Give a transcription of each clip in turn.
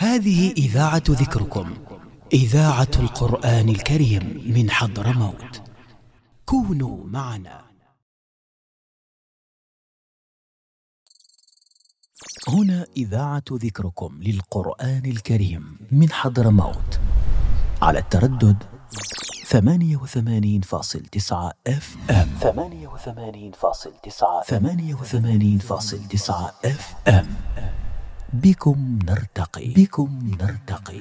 هذه إذاعة ذكركم، إذاعة القرآن الكريم من حضرموت. كونوا معنا. هنا إذاعة ذكركم للقرآن الكريم من حضرموت على التردد 88.9 FM. 88.9 FM. بكم نرتقي.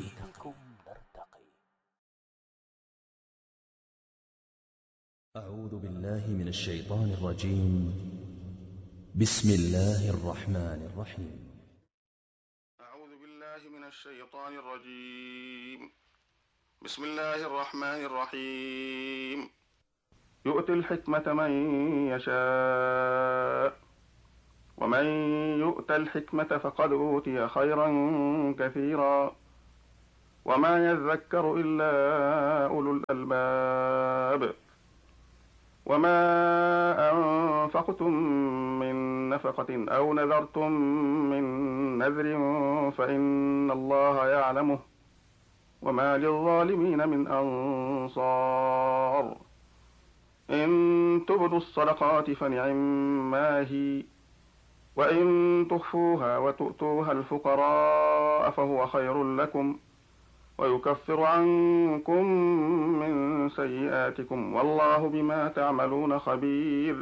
أعوذ بالله من الشيطان الرجيم. بسم الله الرحمن الرحيم. أعوذ بالله من الشيطان الرجيم. بسم الله الرحمن الرحيم. يؤتي الحكمة من يشاء، ومن يؤت الحكمة فقد أوتي خيرا كثيرا، وما يذكر إلا أولو الألباب. وما أنفقتم من نفقة أو نذرتم من نذر فإن الله يعلمه، وما للظالمين من أنصار. إن تبدوا الصدقات فنعما هي، وإن تخفوها وتؤتوها الفقراء فهو خير لكم، ويكفر عنكم من سيئاتكم، والله بما تعملون خبير.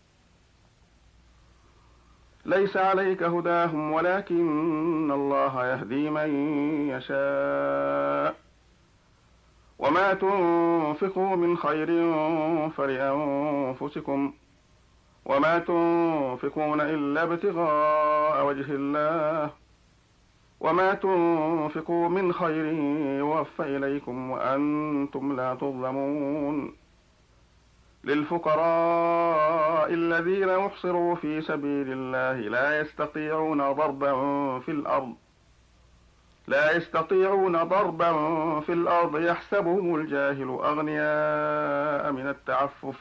ليس عليك هداهم ولكن الله يهدي من يشاء، وما تنفقوا من خير فلأنفسكم، وما تنفقون إلا ابتغاء وجه الله، وما تنفقوا من خير يوفى إليكم وأنتم لا تظلمون. للفقراء الذين يحصروا في سبيل الله لا يستطيعون ضربا في الأرض يحسبهم الجاهل أغنياء من التعفف،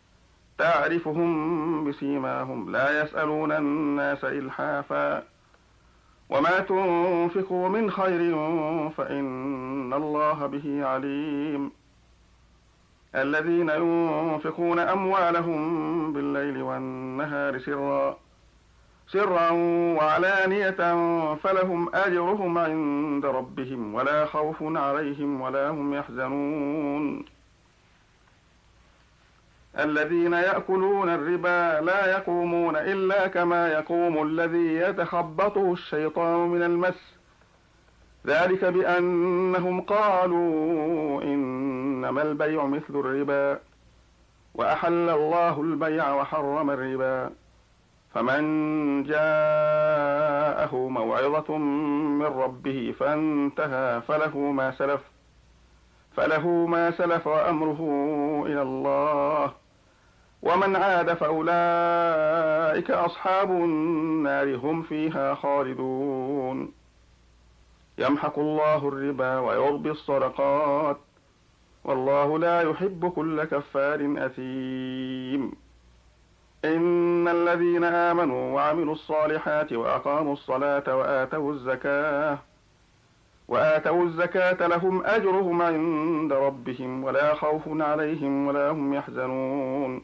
تعرفهم بسيماهم لا يسألون الناس إلحافا. وما تنفقوا من خير فإن الله به عليم. الذين ينفقون أموالهم بالليل والنهار سرا وعلانية فلهم أجرهم عند ربهم ولا خوف عليهم ولا هم يحزنون. الذين يأكلون الربا لا يقومون إلا كما يقوم الذي يتخبطه الشيطان من المس، ذلك بأنهم قالوا إنما البيع مثل الربا، وأحل الله البيع وحرم الربا. فمن جاءه موعظة من ربه فانتهى فله ما سلف وأمره إلى الله، ومن عاد فأولئك أصحاب النار هم فيها خالدون. يمحق الله الربا ويربي الصدقات، والله لا يحب كل كفار أثيم. إن الذين آمنوا وعملوا الصالحات وأقاموا الصلاة وآتوا الزكاة لهم أجرهم عند ربهم ولا خوف عليهم ولا هم يحزنون.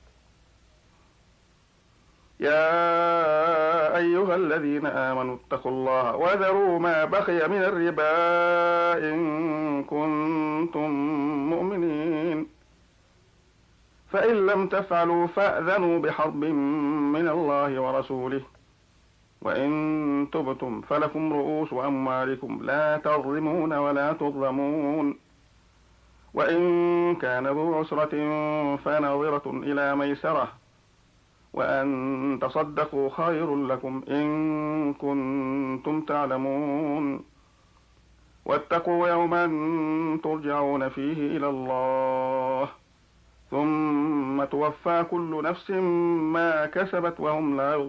يا أيها الذين آمنوا اتقوا الله وذروا ما بقي من الربا إن كنتم مؤمنين، فإن لم تفعلوا فأذنوا بحرب من الله ورسوله، وإن تبتم فلكم رؤوس أموالكم لا تظلمون ولا تظلمون. وإن كان ذو عسرة فنظرة إلى ميسرة، وأن تصدقوا خير لكم إن كنتم تعلمون. واتقوا يوما ترجعون فيه إلى الله، ثم توفى كل نفس ما كسبت وهم لا يظلمون.